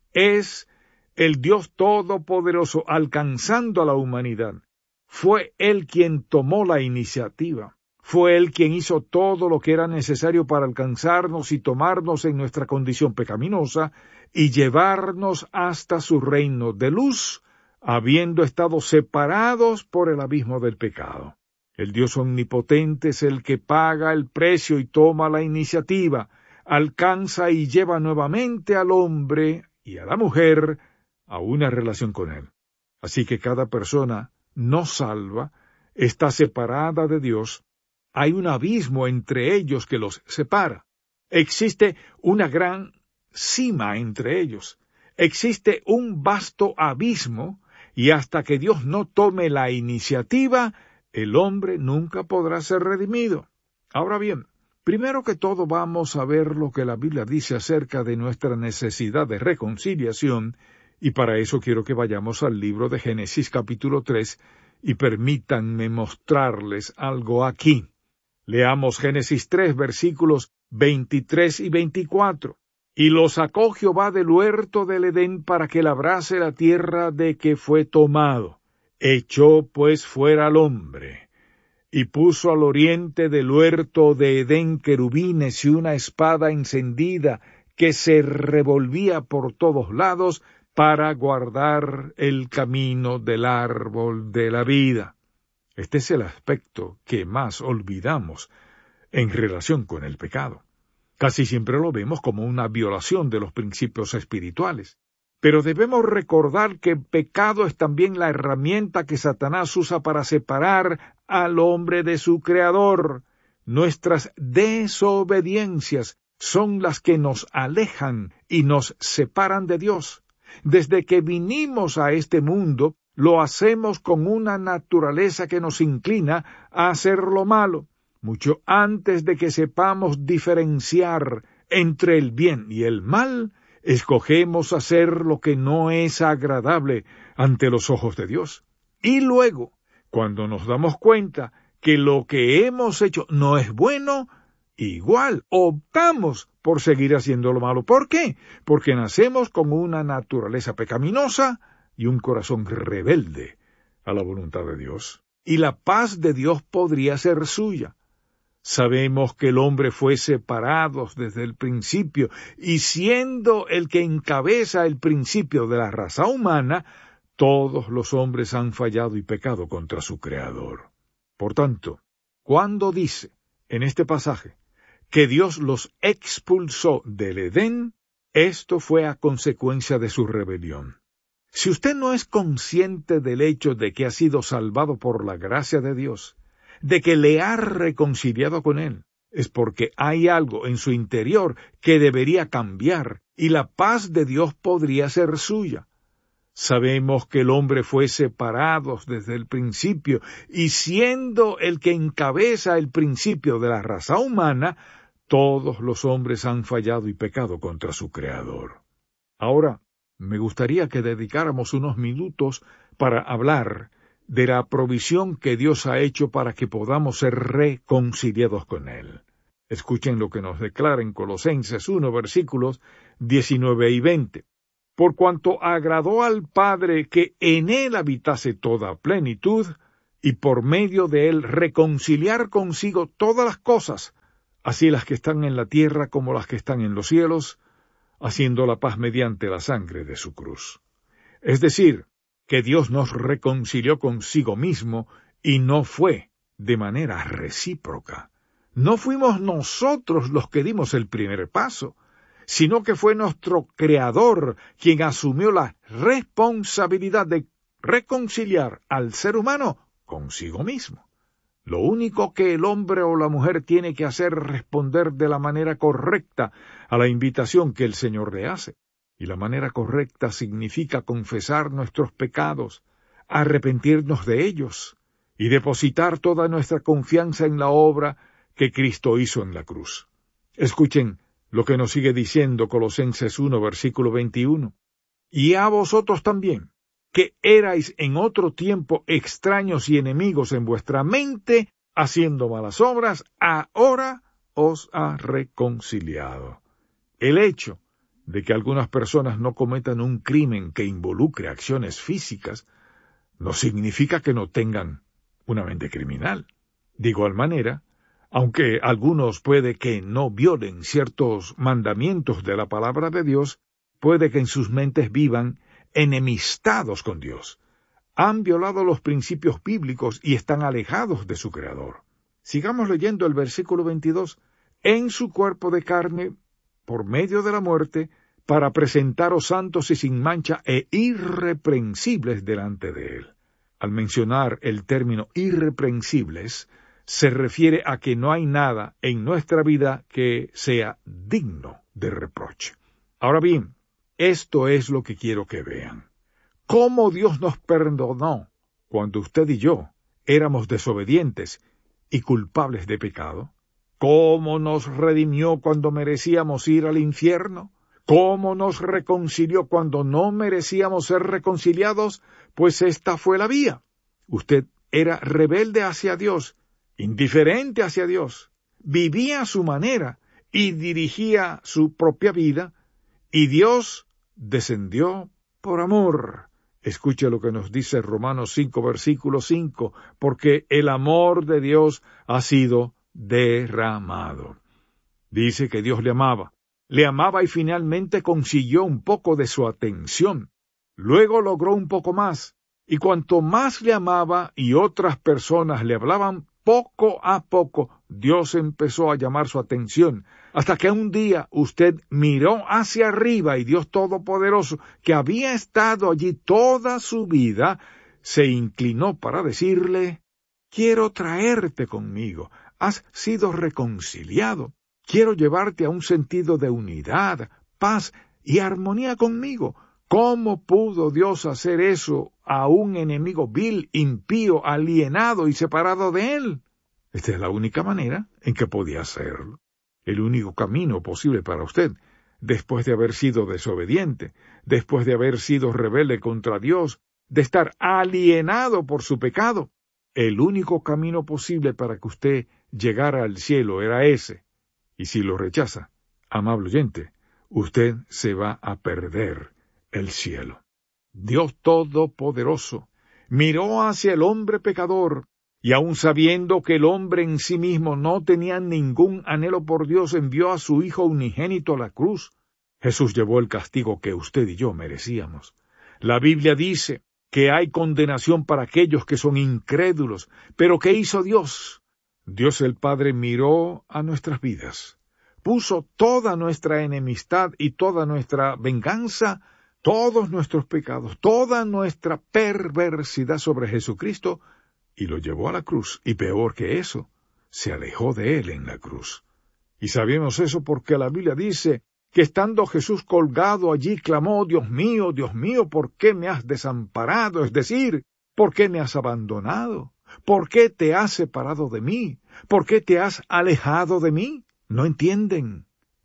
Es el Dios Todopoderoso alcanzando a la humanidad. Fue Él quien tomó la iniciativa. Fue Él quien hizo todo lo que era necesario para alcanzarnos y tomarnos en nuestra condición pecaminosa y llevarnos hasta su reino de luz, habiendo estado separados por el abismo del pecado. El Dios omnipotente es el que paga el precio y toma la iniciativa, alcanza y lleva nuevamente al hombre y a la mujer a una relación con Él. Así que cada persona no salva está separada de Dios. Hay un abismo entre ellos que los separa. Existe una gran cima entre ellos. Existe un vasto abismo, y hasta que Dios no tome la iniciativa, el hombre nunca podrá ser redimido. Ahora bien, primero que todo vamos a ver lo que la Biblia dice acerca de nuestra necesidad de reconciliación, y para eso quiero que vayamos al libro de Génesis capítulo tres, y permítanme mostrarles algo aquí. Leamos Génesis tres, versículos veintitrés y veinticuatro. Y lo sacó Jehová del huerto del Edén para que labrase la tierra de que fue tomado. Echó pues fuera al hombre, y puso al oriente del huerto de Edén querubines y una espada encendida que se revolvía por todos lados para guardar el camino del árbol de la vida. Este es el aspecto que más olvidamos en relación con el pecado. Casi siempre lo vemos como una violación de los principios espirituales. Pero debemos recordar que el pecado es también la herramienta que Satanás usa para separar al hombre de su Creador. Nuestras desobediencias son las que nos alejan y nos separan de Dios. Desde que vinimos a este mundo, lo hacemos con una naturaleza que nos inclina a hacer lo malo. Mucho antes de que sepamos diferenciar entre el bien y el mal, escogemos hacer lo que no es agradable ante los ojos de Dios. Y luego, cuando nos damos cuenta que lo que hemos hecho no es bueno, igual optamos por seguir haciendo lo malo. ¿Por qué? Porque nacemos con una naturaleza pecaminosa y un corazón rebelde a la voluntad de Dios. Y la paz de Dios podría ser suya. Sabemos que el hombre fue separado desde el principio, y siendo el que encabeza el principio de la raza humana, todos los hombres han fallado y pecado contra su Creador. Por tanto, cuando dice en este pasaje que Dios los expulsó del Edén, esto fue a consecuencia de su rebelión. Si usted no es consciente del hecho de que ha sido salvado por la gracia de Dios, de que le ha reconciliado con Él, es porque hay algo en su interior que debería cambiar, y la paz de Dios podría ser suya. Sabemos que el hombre fue separado desde el principio, y siendo el que encabeza el principio de la raza humana, todos los hombres han fallado y pecado contra su Creador. Ahora, me gustaría que dedicáramos unos minutos para hablar de la provisión que Dios ha hecho para que podamos ser reconciliados con Él. Escuchen lo que nos declara en Colosenses uno, versículos diecinueve y veinte. Por cuanto agradó al Padre que en Él habitase toda plenitud, y por medio de Él reconciliar consigo todas las cosas, así las que están en la tierra como las que están en los cielos, haciendo la paz mediante la sangre de su cruz. Es decir, que Dios nos reconcilió consigo mismo y no fue de manera recíproca. No fuimos nosotros los que dimos el primer paso, sino que fue nuestro Creador quien asumió la responsabilidad de reconciliar al ser humano consigo mismo. Lo único que el hombre o la mujer tiene que hacer es responder de la manera correcta a la invitación que el Señor le hace. Y la manera correcta significa confesar nuestros pecados, arrepentirnos de ellos y depositar toda nuestra confianza en la obra que Cristo hizo en la cruz. Escuchen lo que nos sigue diciendo Colosenses uno, versículo veintiuno. Y a vosotros también, que erais en otro tiempo extraños y enemigos en vuestra mente, haciendo malas obras, ahora os ha reconciliado. El hecho de que algunas personas no cometan un crimen que involucre acciones físicas no significa que no tengan una mente criminal. De igual manera, aunque algunos puede que no violen ciertos mandamientos de la palabra de Dios, puede que en sus mentes vivan enemistados con Dios. Han violado los principios bíblicos y están alejados de su Creador. Sigamos leyendo el versículo veintidós. En su cuerpo de carne, por medio de la muerte, para presentaros santos y sin mancha e irreprensibles delante de Él. Al mencionar el término irreprensibles, se refiere a que no hay nada en nuestra vida que sea digno de reproche. Ahora bien, esto es lo que quiero que vean. ¿Cómo Dios nos perdonó cuando usted y yo éramos desobedientes y culpables de pecado? ¿Cómo nos redimió cuando merecíamos ir al infierno? ¿Cómo nos reconcilió cuando no merecíamos ser reconciliados? Pues esta fue la vía. Usted era rebelde hacia Dios, indiferente hacia Dios, vivía a su manera y dirigía su propia vida, y Dios descendió por amor. Escuche lo que nos dice Romanos cinco, versículo cinco, porque el amor de Dios ha sido derramado. Dice que Dios le amaba, le amaba y finalmente consiguió un poco de su atención. Luego logró un poco más, y cuanto más le amaba y otras personas le hablaban, poco a poco Dios empezó a llamar su atención, hasta que un día usted miró hacia arriba y Dios Todopoderoso, que había estado allí toda su vida, se inclinó para decirle: quiero traerte conmigo, has sido reconciliado, quiero llevarte a un sentido de unidad, paz y armonía conmigo. ¿Cómo pudo Dios hacer eso a un enemigo vil, impío, alienado y separado de Él? Esta es la única manera en que podía hacerlo. El único camino posible para usted, después de haber sido desobediente, después de haber sido rebelde contra Dios, de estar alienado por su pecado, el único camino posible para que usted llegara al cielo era ese. Y si lo rechaza, amable oyente, usted se va a perder el cielo. Dios Todopoderoso miró hacia el hombre pecador, y aun sabiendo que el hombre en sí mismo no tenía ningún anhelo por Dios, envió a su Hijo unigénito a la cruz. Jesús llevó el castigo que usted y yo merecíamos. La Biblia dice que hay condenación para aquellos que son incrédulos, pero ¿qué hizo Dios? Dios el Padre miró a nuestras vidas, puso toda nuestra enemistad y toda nuestra venganza, todos nuestros pecados, toda nuestra perversidad sobre Jesucristo, y lo llevó a la cruz, y peor que eso, se alejó de él en la cruz. Y sabemos eso porque la Biblia dice que estando Jesús colgado allí clamó: Dios mío, Dios mío, ¿por qué me has desamparado? Es decir, ¿por qué me has abandonado? ¿Por qué te has separado de mí? ¿Por qué te has alejado de mí? ¿No entienden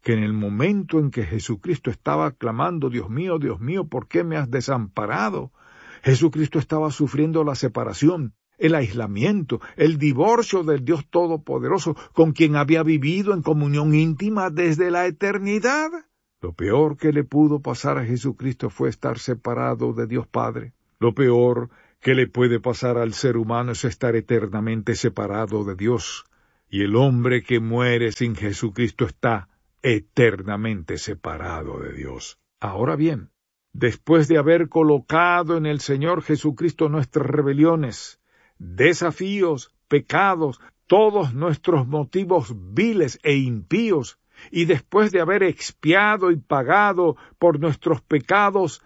que en el momento en que Jesucristo estaba clamando, Dios mío, Dios mío, ¿por qué me has desamparado?, Jesucristo estaba sufriendo la separación, el aislamiento, el divorcio del Dios Todopoderoso, con quien había vivido en comunión íntima desde la eternidad. Lo peor que le pudo pasar a Jesucristo fue estar separado de Dios Padre. Lo peor que le puede pasar al ser humano es estar eternamente separado de Dios. Y el hombre que muere sin Jesucristo está eternamente separado de Dios. Ahora bien, después de haber colocado en el Señor Jesucristo nuestras rebeliones, desafíos, pecados, todos nuestros motivos viles e impíos, y después de haber expiado y pagado por nuestros pecados,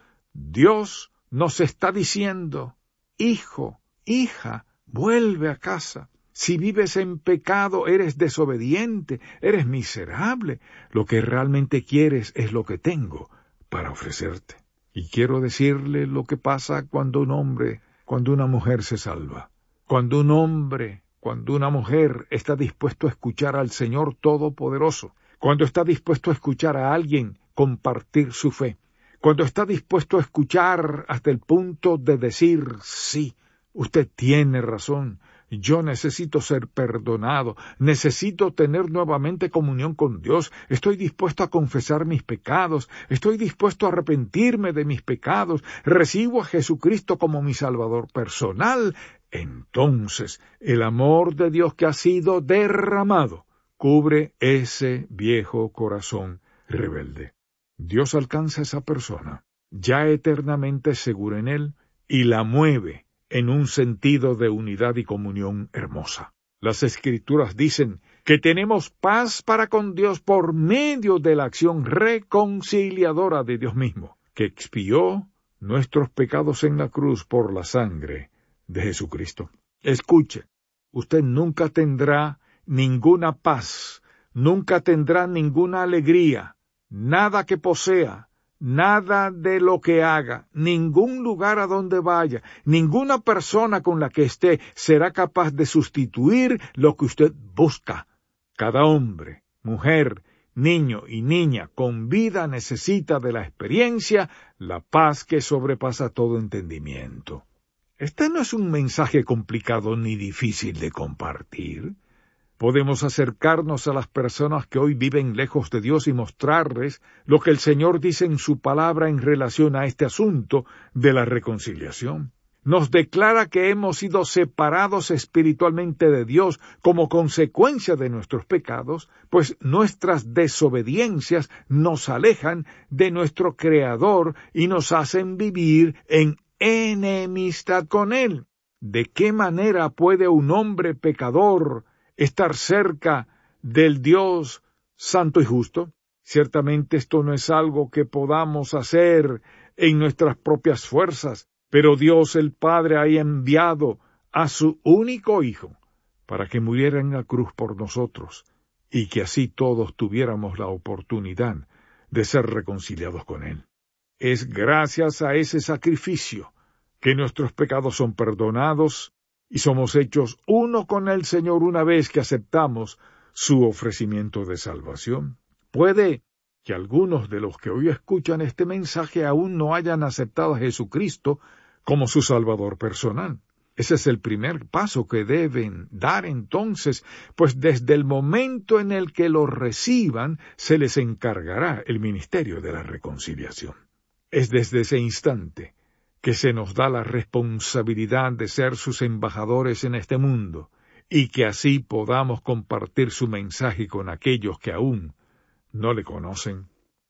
Dios nos está diciendo: hijo, hija, vuelve a casa. Si vives en pecado, eres desobediente, eres miserable. Lo que realmente quieres es lo que tengo para ofrecerte. Y quiero decirle lo que pasa cuando un hombre, cuando una mujer se salva. Cuando un hombre, cuando una mujer está dispuesto a escuchar al Señor Todopoderoso, cuando está dispuesto a escuchar a alguien compartir su fe, cuando está dispuesto a escuchar hasta el punto de decir: sí, usted tiene razón, yo necesito ser perdonado, necesito tener nuevamente comunión con Dios, estoy dispuesto a confesar mis pecados, estoy dispuesto a arrepentirme de mis pecados, recibo a Jesucristo como mi Salvador personal. Entonces, el amor de Dios que ha sido derramado cubre ese viejo corazón rebelde. Dios alcanza a esa persona, ya eternamente segura en Él, y la mueve en un sentido de unidad y comunión hermosa. Las Escrituras dicen que tenemos paz para con Dios por medio de la acción reconciliadora de Dios mismo, que expió nuestros pecados en la cruz por la sangre de Jesucristo. Escuche, usted nunca tendrá ninguna paz, nunca tendrá ninguna alegría, nada que posea, nada de lo que haga, ningún lugar a donde vaya, ninguna persona con la que esté será capaz de sustituir lo que usted busca. Cada hombre, mujer, niño y niña con vida necesita de la experiencia, la paz que sobrepasa todo entendimiento. Este no es un mensaje complicado ni difícil de compartir. Podemos acercarnos a las personas que hoy viven lejos de Dios y mostrarles lo que el Señor dice en su palabra en relación a este asunto de la reconciliación. Nos declara que hemos sido separados espiritualmente de Dios como consecuencia de nuestros pecados, pues nuestras desobediencias nos alejan de nuestro Creador y nos hacen vivir en enemistad con Él. ¿De qué manera puede un hombre pecador estar cerca del Dios santo y justo? Ciertamente esto no es algo que podamos hacer en nuestras propias fuerzas, pero Dios el Padre ha enviado a su único Hijo para que muriera en la cruz por nosotros y que así todos tuviéramos la oportunidad de ser reconciliados con Él. Es gracias a ese sacrificio que nuestros pecados son perdonados y somos hechos uno con el Señor una vez que aceptamos su ofrecimiento de salvación. Puede que algunos de los que hoy escuchan este mensaje aún no hayan aceptado a Jesucristo como su Salvador personal. Ese es el primer paso que deben dar entonces, pues desde el momento en el que lo reciban, se les encargará el ministerio de la reconciliación. Es desde ese instante que se nos da la responsabilidad de ser sus embajadores en este mundo, y que así podamos compartir su mensaje con aquellos que aún no le conocen.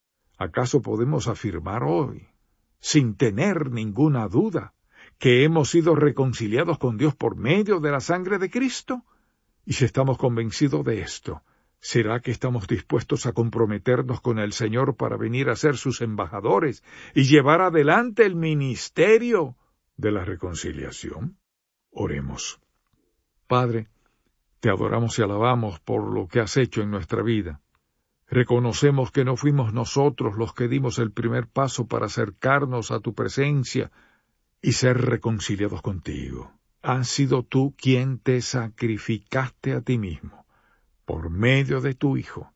¿Acaso podemos afirmar hoy, sin tener ninguna duda, que hemos sido reconciliados con Dios por medio de la sangre de Cristo? Y si estamos convencidos de esto, ¿será que estamos dispuestos a comprometernos con el Señor para venir a ser sus embajadores y llevar adelante el ministerio de la reconciliación? Oremos. Padre, te adoramos y alabamos por lo que has hecho en nuestra vida. Reconocemos que no fuimos nosotros los que dimos el primer paso para acercarnos a tu presencia y ser reconciliados contigo. Has sido tú quien te sacrificaste a ti mismo por medio de tu Hijo,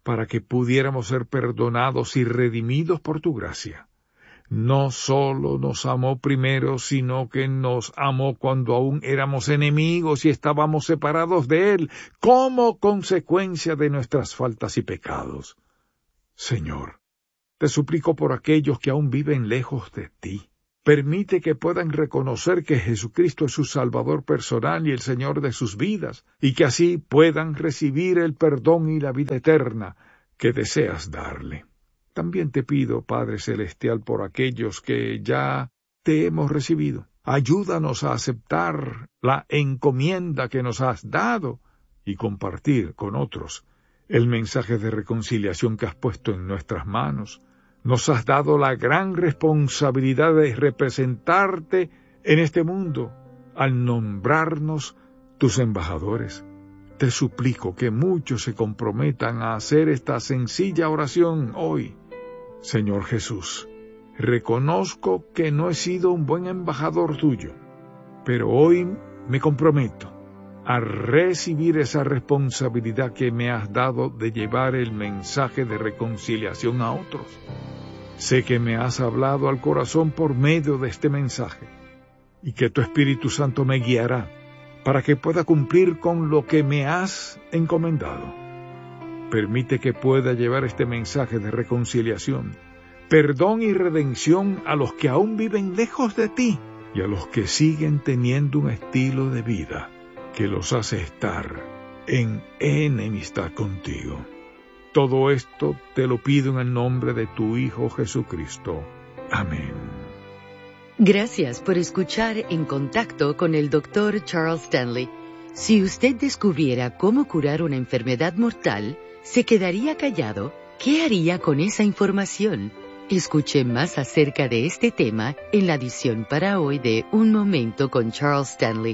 para que pudiéramos ser perdonados y redimidos por tu gracia. No solo nos amó primero, sino que nos amó cuando aún éramos enemigos y estábamos separados de Él, como consecuencia de nuestras faltas y pecados. Señor, te suplico por aquellos que aún viven lejos de ti. Permite que puedan reconocer que Jesucristo es su Salvador personal y el Señor de sus vidas, y que así puedan recibir el perdón y la vida eterna que deseas darle. También te pido, Padre Celestial, por aquellos que ya te hemos recibido. Ayúdanos a aceptar la encomienda que nos has dado y compartir con otros el mensaje de reconciliación que has puesto en nuestras manos. Nos has dado la gran responsabilidad de representarte en este mundo al nombrarnos tus embajadores. Te suplico que muchos se comprometan a hacer esta sencilla oración hoy. Señor Jesús, reconozco que no he sido un buen embajador tuyo, pero hoy me comprometo a recibir esa responsabilidad que me has dado de llevar el mensaje de reconciliación a otros. Sé que me has hablado al corazón por medio de este mensaje y que tu Espíritu Santo me guiará para que pueda cumplir con lo que me has encomendado. Permite que pueda llevar este mensaje de reconciliación, perdón y redención a los que aún viven lejos de ti y a los que siguen teniendo un estilo de vida que los hace estar en enemistad contigo. Todo esto te lo pido en el nombre de tu Hijo Jesucristo. Amén. Gracias por escuchar En Contacto con el doctor Charles Stanley. Si usted descubriera cómo curar una enfermedad mortal, ¿se quedaría callado? ¿Qué haría con esa información? Escuche más acerca de este tema en la edición para hoy de Un Momento con Charles Stanley.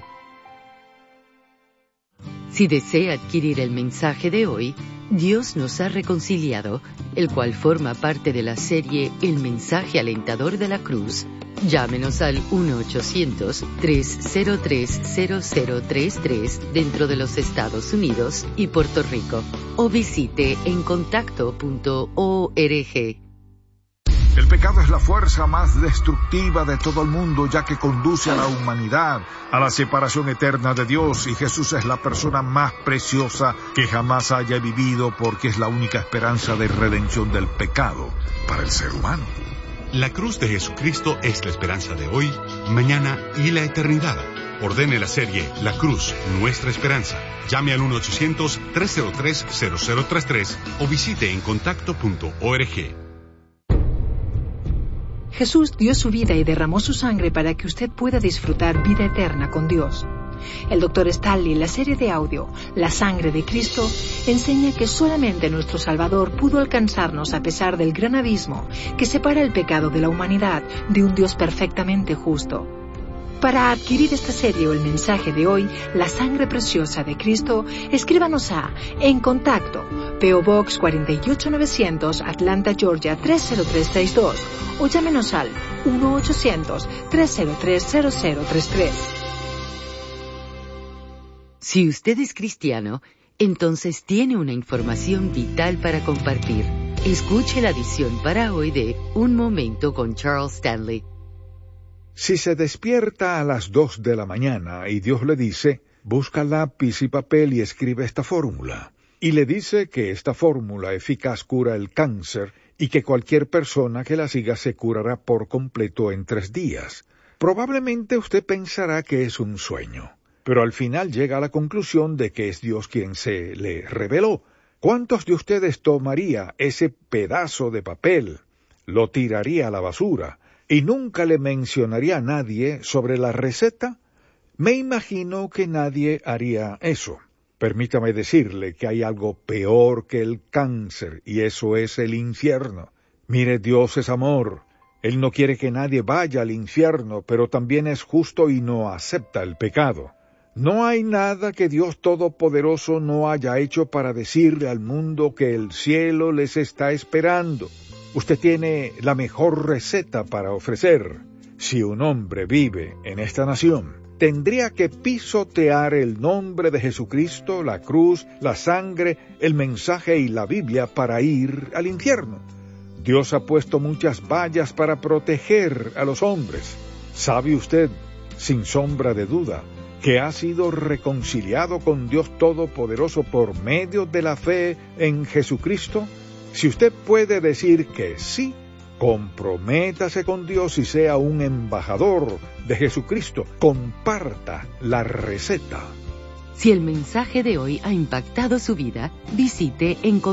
Si desea adquirir el mensaje de hoy, Dios nos ha reconciliado, el cual forma parte de la serie El mensaje alentador de la cruz, llámenos al uno ochocientos, tres cero tres, cero cero tres tres dentro de los Estados Unidos y Puerto Rico, o visite en contacto punto org. El pecado es la fuerza más destructiva de todo el mundo, ya que conduce a la humanidad a la separación eterna de Dios, y Jesús es la persona más preciosa que jamás haya vivido, porque es la única esperanza de redención del pecado para el ser humano. La cruz de Jesucristo es la esperanza de hoy, mañana y la eternidad. Ordene la serie La Cruz, Nuestra Esperanza. Llame al uno ochocientos, tres cero tres, cero cero tres tres o visite en contacto punto org. Jesús dio su vida y derramó su sangre para que usted pueda disfrutar vida eterna con Dios. El doctor Stanley, en la serie de audio La sangre de Cristo, enseña que solamente nuestro Salvador pudo alcanzarnos a pesar del gran abismo que separa el pecado de la humanidad de un Dios perfectamente justo. Para adquirir esta serie o el mensaje de hoy, La sangre preciosa de Cristo, escríbanos a En Contacto, P O Box cuatro ocho novecientos, Atlanta, Georgia tres cero tres seis dos, o llámenos al uno ochocientos, tres cero tres, cero cero tres tres. Si usted es cristiano, entonces tiene una información vital para compartir. Escuche la edición para hoy de Un Momento con Charles Stanley. Si se despierta a las dos de la mañana y Dios le dice, busca lápiz y papel y escribe esta fórmula, y le dice que esta fórmula eficaz cura el cáncer y que cualquier persona que la siga se curará por completo en tres días, probablemente usted pensará que es un sueño, pero al final llega a la conclusión de que es Dios quien se le reveló. ¿Cuántos de ustedes tomaría ese pedazo de papel, lo tiraría a la basura y nunca le mencionaría a nadie sobre la receta? Me imagino que nadie haría eso. Permítame decirle que hay algo peor que el cáncer, y eso es el infierno. Mire, Dios es amor. Él no quiere que nadie vaya al infierno, pero también es justo y no acepta el pecado. No hay nada que Dios Todopoderoso no haya hecho para decirle al mundo que el cielo les está esperando. Usted tiene la mejor receta para ofrecer. Si un hombre vive en esta nación tendría que pisotear el nombre de Jesucristo, la cruz, la sangre, el mensaje y la Biblia para ir al infierno. Dios ha puesto muchas vallas para proteger a los hombres. ¿Sabe usted, sin sombra de duda, que ha sido reconciliado con Dios Todopoderoso por medio de la fe en Jesucristo? Si usted puede decir que sí, comprométase con Dios y sea un embajador de Jesucristo. Comparta la receta. Si el mensaje de hoy ha impactado su vida, visite en